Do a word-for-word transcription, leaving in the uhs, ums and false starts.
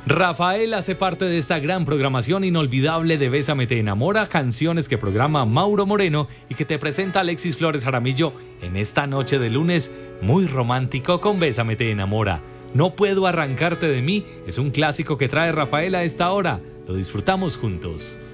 Rafael hace parte de esta gran programación inolvidable de Bésame te enamora, canciones que programa Mauro Moreno y que te presenta Alexis Flores Jaramillo en esta noche de lunes muy romántico con Bésame te enamora. No puedo arrancarte de mí es un clásico que trae Rafael a esta hora. Lo disfrutamos juntos.